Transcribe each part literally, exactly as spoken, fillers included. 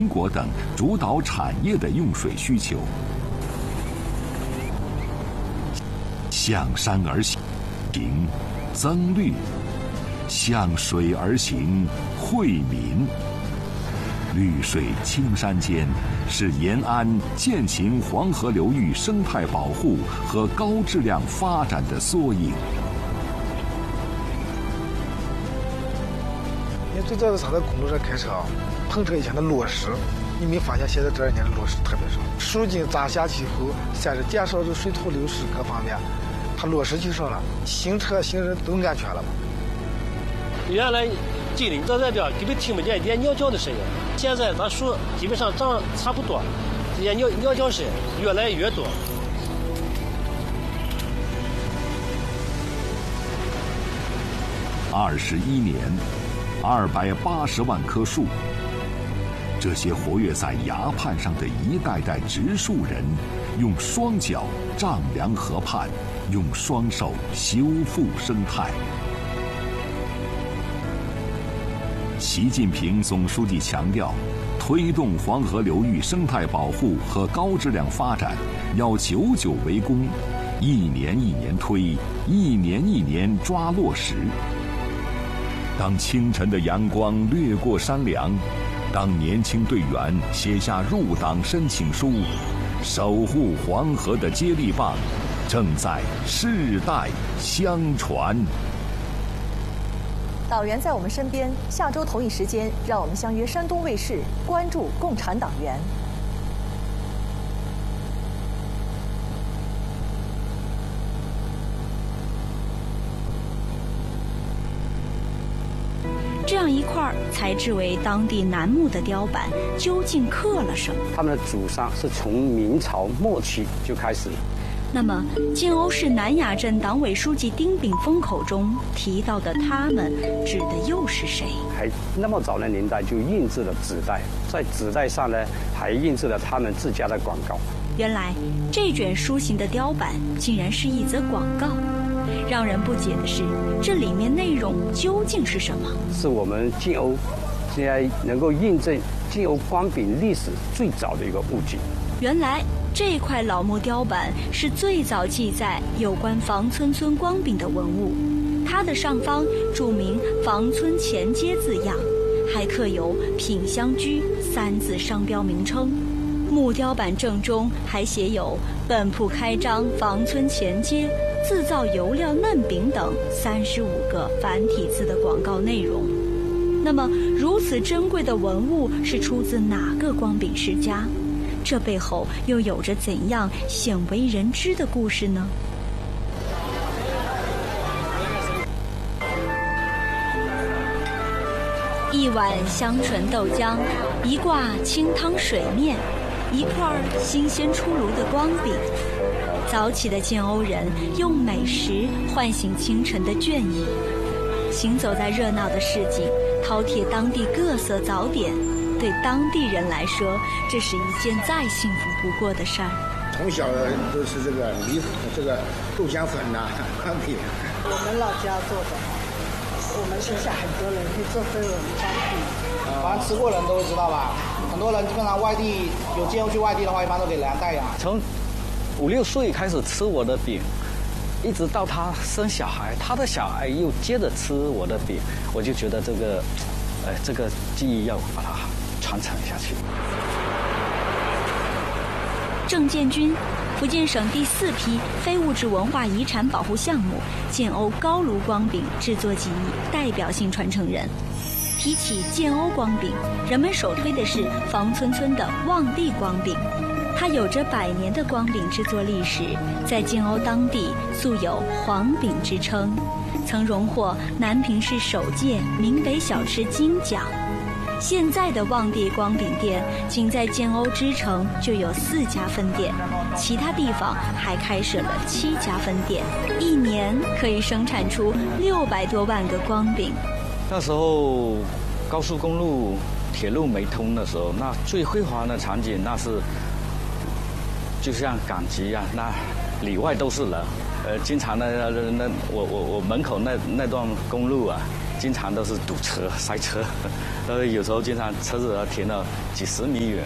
苹果等主导产业的用水需求。向山而行，增绿；向水而行，惠民。绿水青山间，是延安践行黄河流域生态保护和高质量发展的缩影。 你最早的他在公路上开车，碰车以前的落石，你没发现现在这两年的落石特别少。树茎砸下去后，先是减少这水土流失各方面，它落石就少了，行车行人都安全了嘛。 原来吉林在这边根本听不见一点鸟叫的声音，现在咱树基本上长差不多，这些鸟鸟叫声越来越多。 二十一年，二百八十万棵树，这些活跃在崖畔上的一代代植树人，用双脚丈量河畔，用双手修复生态。习近平总书记强调，推动黄河流域生态保护和高质量发展，要久久为功，一年一年推，一年一年抓落实。当清晨的阳光掠过山梁，当年轻队员写下入党申请书，守护黄河的接力棒正在世代相传。 党员在我们身边，下周同一时间，让我们相约山东卫视，关注共产党员。 这样一块材质为当地楠木的雕板，究竟刻了什么？ 他们的祖上是从明朝末期就开始了。 那么，建瓯市南雅镇党委书记丁炳峰口中提到的他们，指的又是谁？ 还那么早的年代就印制了纸袋，在纸袋上呢，还印制了他们自家的广告。 原来，这卷书形的雕板竟然是一则广告。让人不解的是，这里面内容究竟是什么？ 是我们建瓯现在能够印证建瓯光饼历史最早的一个物件。 原来这块老木雕板是最早记载有关房村村光饼的文物，它的上方注明房村前街字样，还刻有品香居三字商标名称。木雕板正中还写有本铺开张房村前街自造油料嫩饼等三十五个繁体字的广告内容。那么如此珍贵的文物是出自哪个光饼世家？这背后又有着怎样鲜为人知的故事呢？一碗香醇豆浆，一挂清汤水面，一块新鲜出炉的光饼。早起的建瓯人用美食唤醒清晨的倦意，行走在热闹的市井，饕餮当地各色早点，对当地人来说，这是一件再幸福不过的事儿。 从小都是这个米粉，这个豆浆粉呐、光饼。 我们老家做的，我们乡下很多人会做这种光饼。 反正吃过人都会知道吧？很多人基本上外地有建瓯去外地的话，一般都给娘带呀。 从五六岁开始吃我的饼，一直到他生小孩，他的小孩又接着吃我的饼，我就觉得这个，呃，这个记忆要把它传承下去。 郑建军，福建省第四批非物质文化遗产保护项目建瓯高炉光饼制作技艺代表性传承人。提起建瓯光饼，人们首推的是房村村的望帝光饼。它有着百年的光饼制作历史，在建瓯当地素有黄饼之称，曾荣获南平市首届闽北小吃金奖。现在的望帝光饼店仅在建瓯支城就有四家分店，其他地方还开设了七家分店，一年可以生产出六百多万个光饼。 那时候高速公路、铁路没通的时候，那最辉煌的场景，那是就像赶集啊，那里外都是人，呃，经常的那那我我我门口那那段公路啊， 经常都是堵车塞车，呃，有时候经常车子要停了几十米远。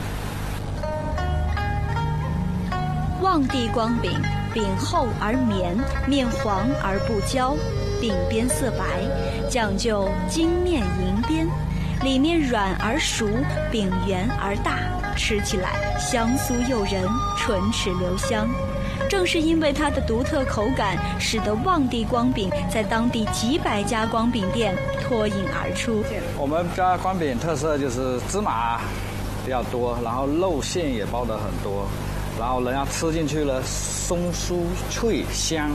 望帝光饼，饼厚而绵，面黄而不焦，饼边色白，讲究金面银边，里面软而熟，饼圆而大，吃起来香酥诱人，唇齿留香。正是因为它的独特口感，使得望帝光饼在当地几百家光饼店脱颖而出。 我们家光饼特色就是芝麻比较多，然后肉馅也包得很多，然后人家吃进去了松酥脆香，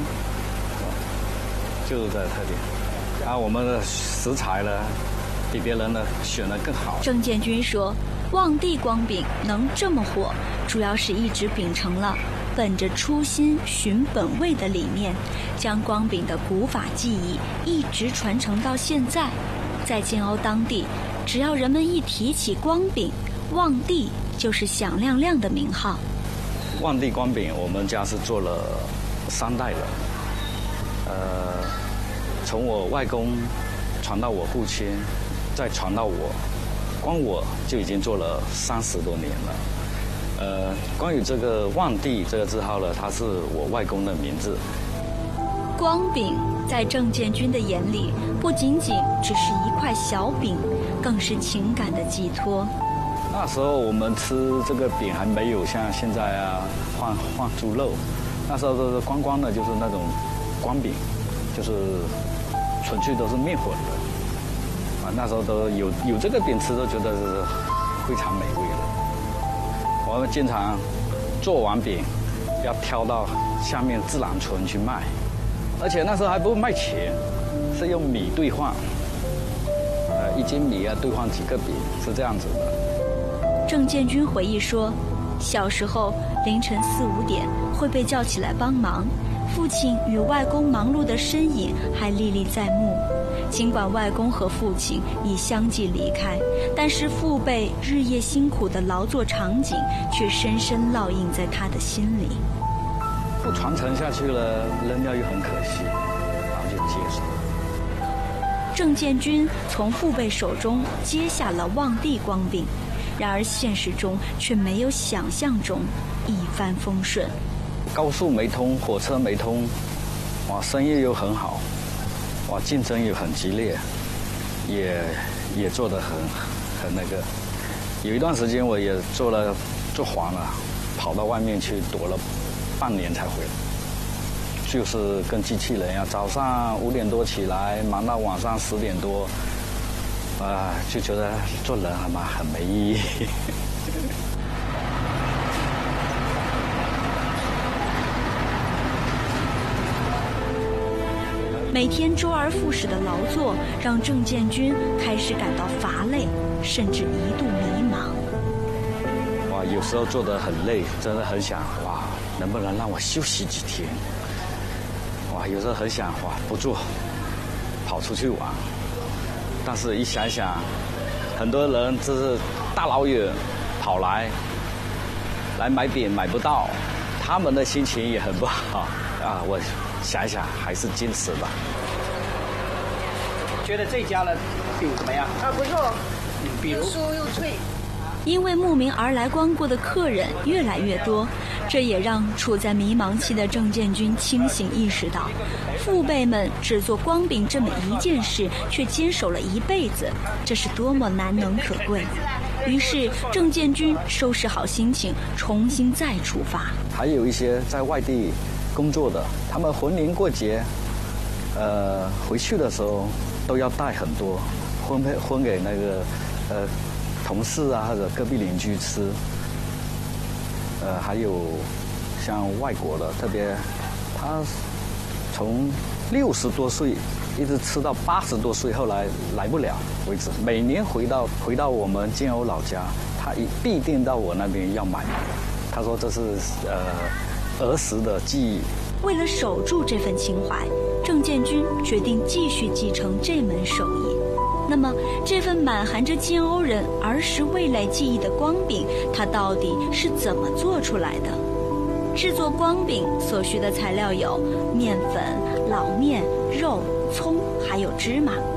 就是这个特点。然后我们的食材呢，比别人呢选得更好。 郑建军说，望帝光饼能这么火，主要是一直秉承了本着初心寻本味的理念，将光饼的古法技艺一直传承到现在。在建瓯当地，只要人们一提起光饼，望帝就是响亮亮的名号。 望帝光饼我们家是做了三代了，呃，从我外公传到我父亲，再传到我，光我就已经做了三十多年了。呃，关于这个望帝这个字号呢，它是我外公的名字。 光饼在郑建军的眼里，不仅仅只是一块小饼，更是情感的寄托。 那时候我们吃这个饼还没有像现在啊换换猪肉，那时候都是光光的，就是那种光饼，就是纯粹都是面粉的啊。那时候都有有这个饼吃，都觉得是非常美味的。我们经常做完饼要挑到下面自然村去卖，而且那时候还不卖钱，是用米兑换，呃，一斤米啊兑换几个饼，是这样子的。 郑建军回忆说，小时候凌晨四五点会被叫起来帮忙，父亲与外公忙碌的身影还历历在目。尽管外公和父亲已相继离开，但是父辈日夜辛苦的劳作场景却深深烙印在他的心里。 不传承下去了，扔掉又很可惜，然后就接手。 郑建军从父辈手中接下了望帝光饼，然而现实中却没有想象中一帆风顺。 高速没通，火车没通，哇，生意又很好。哇，竞争也很激烈，也也做得很很那个。有一段时间我也做了做黄了，跑到外面去躲了半年才回来。就是跟机器人一样，早上五点多起来，忙到晚上十点多，啊、呃，就觉得做人还蛮很没意义。 每天周而复始的劳作，让郑建军开始感到乏累，甚至一度迷茫。 哇，有时候做得很累，真的很想哇，能不能让我休息几天？哇，有时候很想哇，不做，跑出去玩。但是一想想，很多人这是大老远跑来，来买饼买不到，他们的心情也很不好啊。我想一想，还是坚持吧。 觉得这家的饼怎么样？ 啊，不错， 比如又酥又脆。 因为慕名而来光顾的客人越来越多，这也让处在迷茫期的郑建军清醒意识到，父辈们只做光饼这么一件事，却坚守了一辈子，这是多么难能可贵。于是郑建军收拾好心情，重新再出发。 还有一些在外地工作的，他们逢年过节，呃，回去的时候都要带很多，分配分给那个呃同事啊或者隔壁邻居吃。呃，还有像外国的，特别他从六十多岁一直吃到八十多岁，后来来不了为止。每年回到回到我们建瓯老家，他一必定到我那边要买。他说这是呃儿时的记忆。 为了守住这份情怀，郑建军决定继续继承这门手艺。那么，这份满含着建瓯人儿时味蕾记忆的光饼，它到底是怎么做出来的？制作光饼所需的材料有面粉、老面、肉、葱，还有芝麻。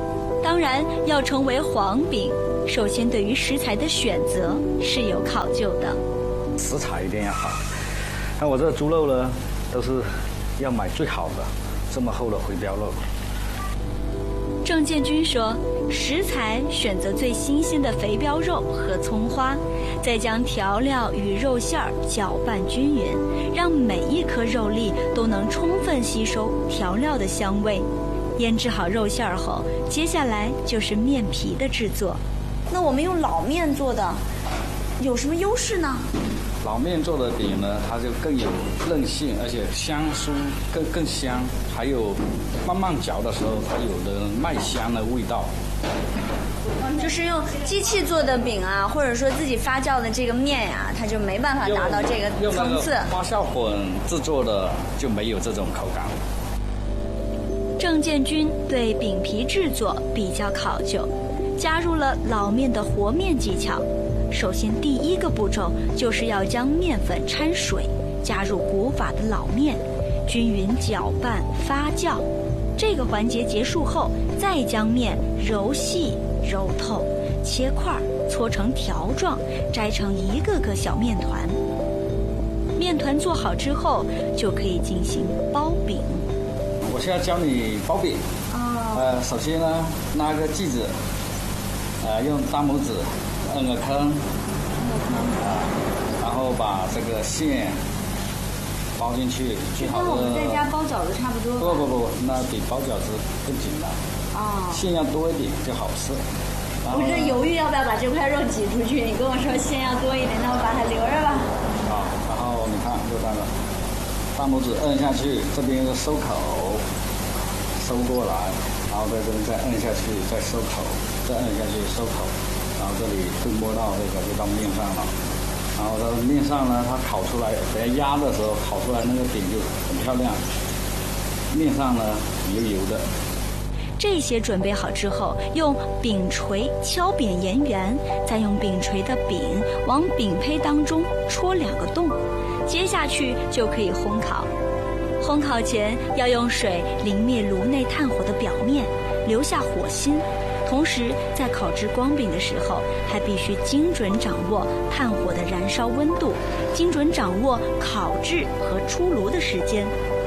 当然，要成为黄饼，首先对于食材的选择是有考究的。 食材一定要好，像我这个猪肉呢，都是要买最好的，这么厚的回标肉。 郑建军说，食材选择最新鲜的肥膘肉和葱花，再将调料与肉馅儿搅拌均匀，让每一颗肉粒都能充分吸收调料的香味。腌制好肉馅儿后，接下来就是面皮的制作。 那我们用老面做的有什么优势呢？ 老面做的饼呢，它就更有韧性，而且香酥更更香，还有慢慢嚼的时候，它有的麦香的味道。 就是用机器做的饼啊，或者说自己发酵的这个面呀、啊，它就没办法达到这个层次。 发酵混制作的就没有这种口感。 郑建军对饼皮制作比较考究，加入了老面的和面技巧。首先，第一个步骤就是要将面粉掺水，加入古法的老面，均匀搅拌发酵。这个环节结束后，再将面揉细揉透，切块搓成条状，摘成一个个小面团。面团做好之后，就可以进行包饼。 我现在教你包饼。哦。呃，首先呢，拿个锯子，呃，用大拇指摁个坑，啊，然后把这个馅包进去，最好的。 跟我们在家包饺子差不多。 不不不，那比包饺子更简单。哦。馅要多一点就好吃。 我这犹豫要不要把这块肉挤出去，你跟我说馅要多一点，那我把它留着吧。 啊，然后你看就这样，大拇指摁下去，这边是收口，收过来，然后在这边再摁下去，再收口，再摁下去收口。然后这里会摸到这个就到面上了，然后在面上呢，它烤出来，等下压的时候烤出来那个饼就很漂亮，面上呢油油的。 这些准备好之后，用饼锤敲扁圆圆，再用饼锤的饼往饼胚当中戳两个洞，接下去就可以烘烤。烘烤前要用水淋灭炉内炭火的表面，留下火心。同时，在烤制光饼的时候，还必须精准掌握炭火的燃烧温度，精准掌握烤制和出炉的时间。